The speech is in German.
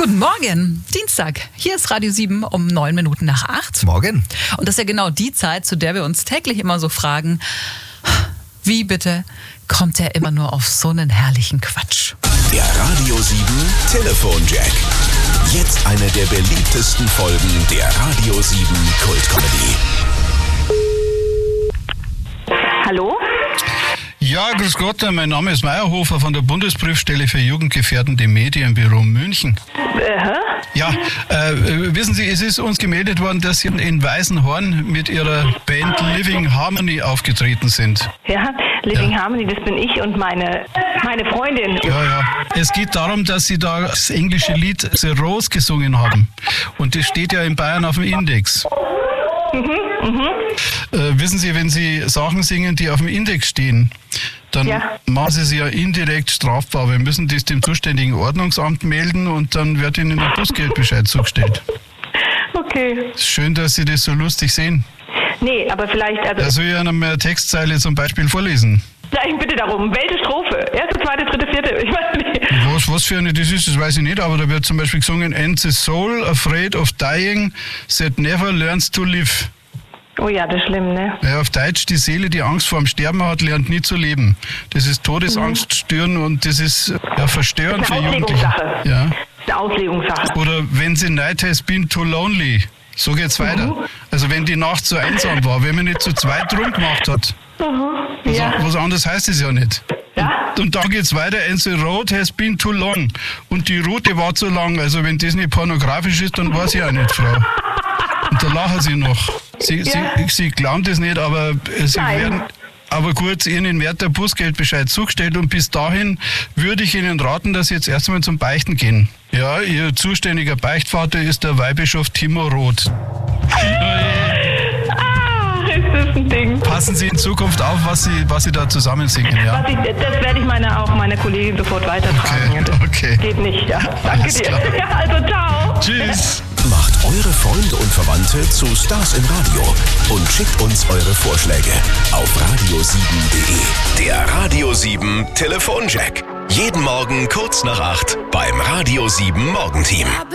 Guten Morgen, Dienstag. Hier ist Radio 7 um 9 Minuten nach 8. Morgen. Und das ist ja genau die Zeit, zu der wir uns täglich immer so fragen, wie bitte kommt er immer nur auf so einen herrlichen Quatsch? Der Radio 7 Telefonjack. Jetzt eine der beliebtesten Folgen der Radio 7 Kultcomedy. Hallo? Ja, grüß Gott, mein Name ist Meyerhofer von der Bundesprüfstelle für jugendgefährdende Medien, Büro München. Ja, wissen Sie, es ist uns gemeldet worden, dass Sie in Weißenhorn mit Ihrer Band Living Harmony aufgetreten sind. Ja, Living Harmony, das bin ich und meine Freundin. Ja. Es geht darum, dass Sie da das englische Lied The Rose gesungen haben. Und das steht ja in Bayern auf dem Index. Wissen Sie, wenn Sie Sachen singen, die auf dem Index stehen, dann machen Sie sie ja indirekt strafbar. Wir müssen das dem zuständigen Ordnungsamt melden und dann wird Ihnen ein Bußgeldbescheid zugestellt. Okay. Schön, dass Sie das so lustig sehen. Nee, aber vielleicht... Da soll ich Ihnen eine Textzeile zum Beispiel vorlesen. Ja, ich bitte darum. Welche Strophe? Erste, zweite, dritte, vierte? Ich weiß nicht. Was für eine das ist, das weiß ich nicht, aber da wird zum Beispiel gesungen, And the soul afraid of dying that never learns to live. Oh ja, das ist schlimm, ne? Ja, auf Deutsch, die Seele, die Angst vor dem Sterben hat, lernt nie zu leben. Das ist Todesangst stören und das ist verstörend für Jugendliche. Ja. Das ist eine Auslegungssache. Oder wenn the night has been too lonely. So geht's weiter. Also wenn die Nacht so einsam war, wenn man nicht zu zweit drum gemacht hat. Was anderes heißt es ja nicht. Ja. Und dann geht's weiter, and the road has been too long. Und die Route war zu lang. Also wenn das nicht pornografisch ist, dann weiß ich auch nicht, Frau. Und da lachen Sie noch. Sie glauben das nicht, aber Sie werden... Aber gut, Ihnen wird der Bußgeldbescheid zugestellt und bis dahin würde ich Ihnen raten, dass Sie jetzt erstmal zum Beichten gehen. Ja, Ihr zuständiger Beichtvater ist der Weihbischof Timo Roth. Ist das ein Ding. Passen Sie in Zukunft auf, was Sie da zusammen singen, ja? Das werde ich meiner Kollegin sofort weitertragen. Okay. Geht nicht, ja. Danke Alles dir. klar. Ja, also ciao. Tschüss. Macht eure Freunde und Verwandte zu Stars im Radio und schickt uns eure Vorschläge auf radio7.de. Der Radio 7 Telefonjack. Jeden Morgen kurz nach 8 beim Radio 7 Morgenteam.